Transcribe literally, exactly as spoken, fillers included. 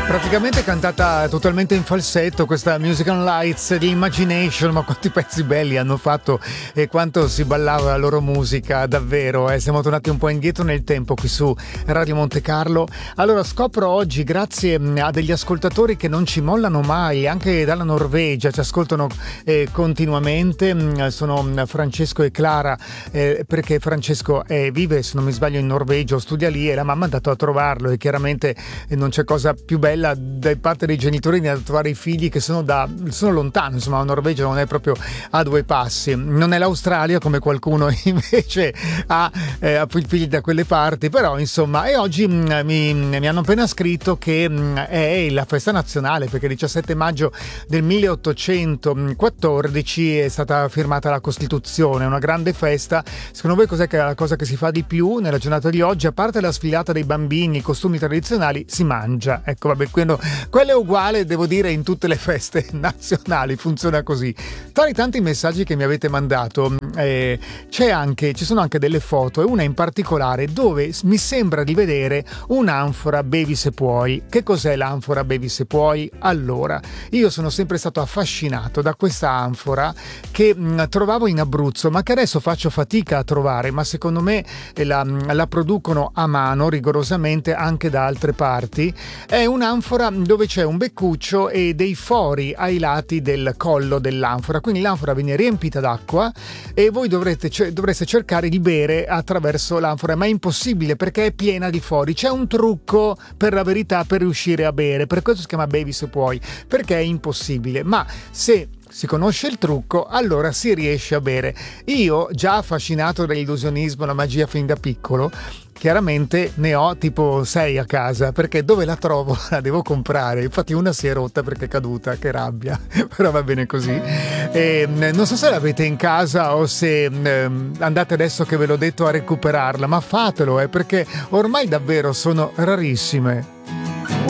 Praticamente cantata totalmente in falsetto questa Musical Lights di Imagination, ma quanti pezzi belli hanno fatto e quanto si ballava la loro musica, davvero, eh? Siamo tornati un po' indietro nel tempo qui su Radio Monte Carlo. Allora scopro oggi, grazie a degli ascoltatori che non ci mollano mai, anche dalla Norvegia ci ascoltano eh, continuamente, sono Francesco e Clara, eh, perché Francesco eh, vive, se non mi sbaglio, in Norvegia, studia lì e la mamma è andata a trovarlo e chiaramente eh, non c'è cosa più bella da parte dei genitori di trovare i figli che sono da sono lontano, insomma la Norvegia non è proprio a due passi, non è l'Australia come qualcuno invece ha eh, figli da quelle parti, però insomma. E oggi mh, mi, mi hanno appena scritto che mh, è la festa nazionale, perché il diciassette maggio del milleottocentoquattordici è stata firmata la Costituzione, una grande festa. Secondo voi cos'è che è la cosa che si fa di più nella giornata di oggi? A parte la sfilata dei bambini, i costumi tradizionali, si mangia, ecco, vabbè, quello, quello è uguale, devo dire, in tutte le feste nazionali, funziona così. Tra i tanti messaggi che mi avete mandato eh, c'è anche, ci sono anche delle foto, e una in particolare dove mi sembra di vedere un'anfora Bevi se puoi. Che cos'è l'anfora Bevi se puoi? Allora, io sono sempre stato affascinato da questa anfora che mh, trovavo in Abruzzo, ma che adesso faccio fatica a trovare, ma secondo me eh, la, la producono a mano rigorosamente anche da altre parti. È un'anfora dove c'è un beccuccio e dei fori ai lati del collo dell'anfora, quindi l'anfora viene riempita d'acqua e voi dovrete, c- dovreste cercare di bere attraverso l'anfora, ma è impossibile perché è piena di fori. C'è un trucco, per la verità, per riuscire a bere, per questo si chiama Bevi se puoi, perché è impossibile, ma se si conosce il trucco, allora si riesce a bere. Io, già affascinato dall'illusionismo e la magia fin da piccolo, chiaramente ne ho tipo sei a casa, perché dove la trovo la devo comprare. Infatti una si è rotta perché è caduta, che rabbia, però va bene così. E non so se l'avete in casa o se eh, andate adesso che ve l'ho detto a recuperarla, ma fatelo, eh, perché ormai davvero sono rarissime.